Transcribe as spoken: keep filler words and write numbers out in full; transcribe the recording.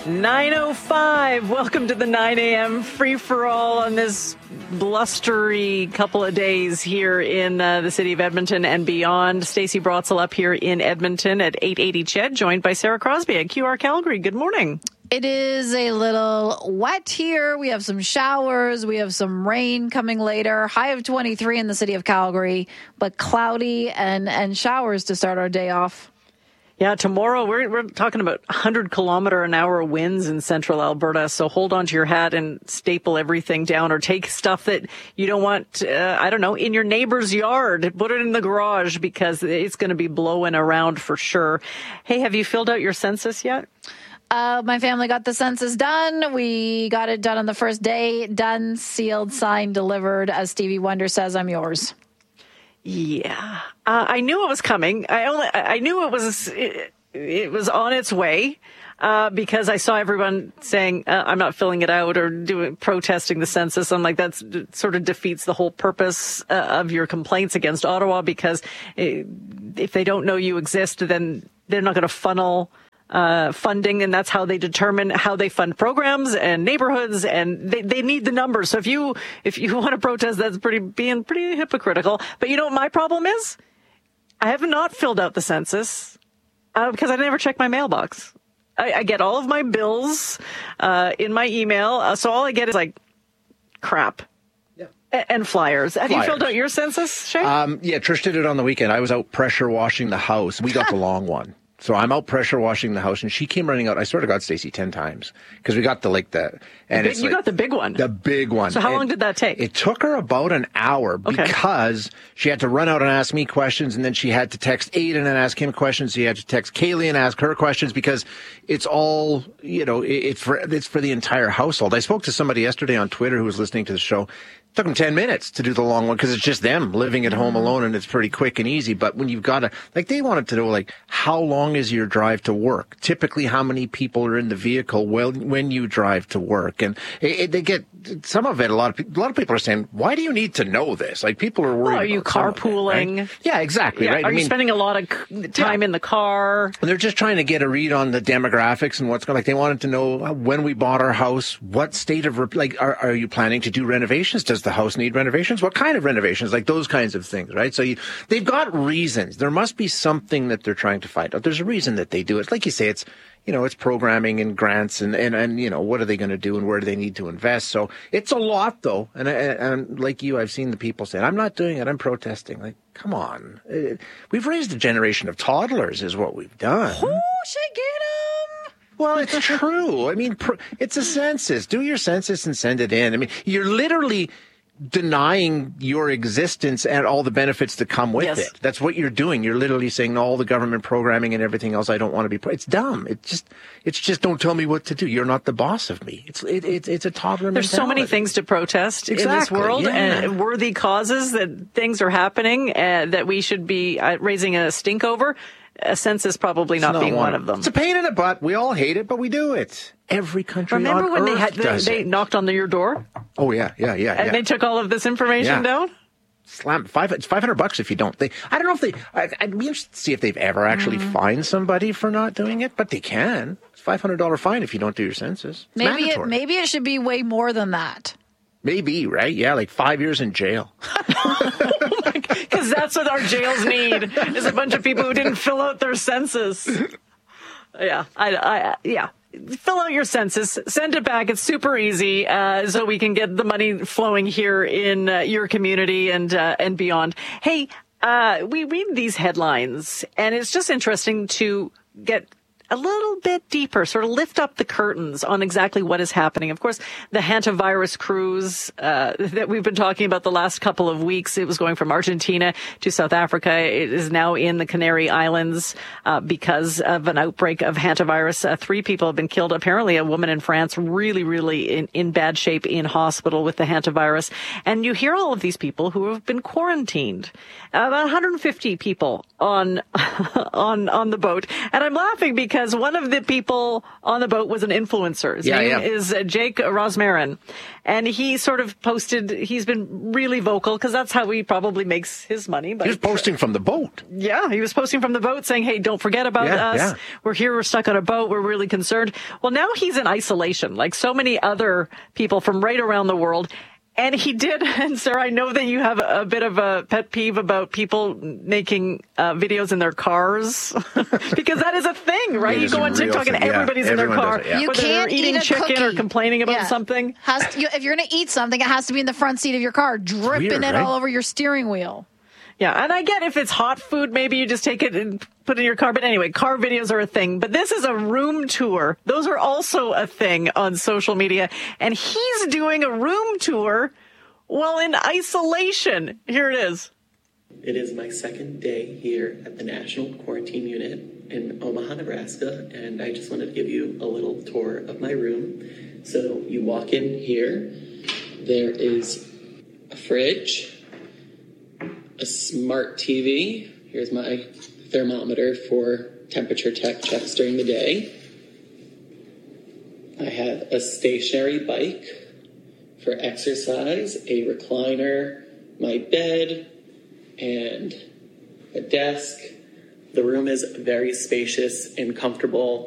nine oh five. Welcome to the nine a.m. free-for-all on this blustery couple of days here in uh, the city of Edmonton and beyond. Stacey Brotzel up here in Edmonton at eight eighty C H E D, joined by Sarah Crosby at Q R Calgary. Good morning. It is a little wet here. We have some showers. We have some rain coming later. High of twenty-three in the city of Calgary, but cloudy and, and showers to start our day off. Yeah, tomorrow we're we're talking about one hundred kilometer an hour winds in central Alberta. So hold on to your hat and staple everything down, or take stuff that you don't want, uh, I don't know, in your neighbor's yard. Put it in the garage because it's going to be blowing around for sure. Hey, have you filled out your census yet? Uh, my family got the census done. We got it done on the first day. Done, sealed, signed, delivered. As Stevie Wonder says, I'm yours. Yeah, uh, I knew it was coming. I only, I knew it was, it, it was on its way, uh, because I saw everyone saying, uh, I'm not filling it out or doing, protesting the census. I'm like, that's sort of defeats the whole purpose uh, of your complaints against Ottawa, because it, if they don't know you exist, then they're not going to funnel Uh, funding, and that's how they determine how they fund programs and neighborhoods, and they, they need the numbers. So if you if you want to protest, that's pretty being pretty hypocritical. But you know what my problem is? I have not filled out the census uh, because I never check my mailbox. I, I get all of my bills uh, in my email, uh, so all I get is like crap. And flyers. Have flyers. You filled out your census, Shay? Um, yeah, Trish did it on the weekend. I was out pressure washing the house. We got the long one. So I'm out pressure washing the house, and she came running out. I swear to God, Stacey, ten times, because we got the like the and the big, it's you like, got the big one, the big one. So how and long did that take? It took her about an hour okay. because she had to run out and ask me questions, and then she had to text Aiden and ask him questions. So you had to text Kaylee and ask her questions, because it's all, you know, it, it's for it's for the entire household. I spoke to somebody yesterday on Twitter who was listening to the show. It took them ten minutes to do the long one because it's just them living at home alone, and it's pretty quick and easy. But when you've got to, like, they wanted to know, like, how long is your drive to work? Typically, how many people are in the vehicle when, when you drive to work? And it, it, they get, some of it, a lot of people, a lot of people are saying, why do you need to know this? Like, people are worried. Well, are you about carpooling? It, right? Yeah, exactly. Yeah. Right. Are I you mean, spending a lot of time yeah. in the car? They're just trying to get a read on the demographics and what's going. Like, they wanted to know when we bought our house, what state of, like, are, are you planning to do renovations? Does the house need renovations? What kind of renovations? Like those kinds of things, right? So you, they've got reasons. There must be something that they're trying to find out. There's a reason that they do it. Like you say, it's, you know, it's programming and grants and, and, and you know, what are they going to do and where do they need to invest? So it's a lot, though. And, and, and like you, I've seen the people saying, I'm not doing it. I'm protesting. Like, come on. We've raised a generation of toddlers is what we've done. Who should get them? Well, it's true. I mean, it's a census. Do your census and send it in. I mean, you're literally denying your existence and all the benefits that come with yes. it. That's what you're doing. You're literally saying all the government programming and everything else I don't want to be. It's dumb. It's just, it's just don't tell me what to do. You're not the boss of me. It's, it, it's, it's a toddler There's mentality. so many things to protest exactly, in this world, yeah. and worthy causes that things are happening uh, that we should be uh, raising a stink over. A census probably not, not being one. one of them. It's a pain in the butt. We all hate it, but we do it. Every country Remember on when Earth they had does they, they it. knocked on the, your door? Oh yeah, yeah, yeah. And yeah. they took all of this information yeah. down? Slam five. It's five hundred bucks if you don't. They. I don't know if they. I, I'd be interested to see if they've ever actually mm. fined somebody for not doing it, but they can. It's five hundred dollar fine if you don't do your census. It's maybe mandatory. it, maybe it should be way more than that. Maybe, right? Yeah, like five years in jail. Because that's what our jails need, is a bunch of people who didn't fill out their census. Yeah, I, I, yeah. Fill out your census, send it back. It's super easy, uh, so we can get the money flowing here in uh, your community and uh, and beyond. Hey, uh, we read these headlines, and it's just interesting to get a little bit deeper, sort of lift up the curtains on exactly what is happening. Of course, the hantavirus cruise uh, that we've been talking about the last couple of weeks, it was going from Argentina to South Africa. It is now in the Canary Islands uh, because of an outbreak of hantavirus. Uh, three people have been killed. Apparently, a woman in France really, really in, in bad shape in hospital with the hantavirus. And you hear all of these people who have been quarantined. Uh, about one hundred fifty people on on on the boat. And I'm laughing because because one of the people on the boat was an influencer. His Yeah, name yeah. is uh, Jake Rosmarin. And he sort of posted, he's been really vocal because that's how he probably makes his money. But He was posting from the boat. yeah, he was posting from the boat saying, hey, don't forget about Yeah, us. yeah. We're here. We're stuck on a boat. We're really concerned. Well, now he's in isolation, like so many other people from right around the world. And he did, and Sarah, I know that you have a, a bit of a pet peeve about people making uh, videos in their cars, because that is a thing, right? It you is go a on real TikTok and thing, yeah. everybody's in Everyone their car, does it, yeah. You whether they're can't eating eat a chicken cookie. or complaining about Yeah. something. Has to, you, if you're going to eat something, it has to be in the front seat of your car, dripping weird, it right? all over your steering wheel. Yeah, and I get if it's hot food, maybe you just take it and put it in your car. But anyway, car videos are a thing. But this is a room tour. Those are also a thing on social media. And he's doing a room tour while in isolation. Here it is. It is my second day here at the National Quarantine Unit in Omaha, Nebraska, and I just wanted to give you a little tour of my room. So you walk in here, there is a fridge, a smart T V. Here's my thermometer for temperature tech checks during the day. I have a stationary bike for exercise, a recliner, my bed, and a desk. The room is very spacious and comfortable.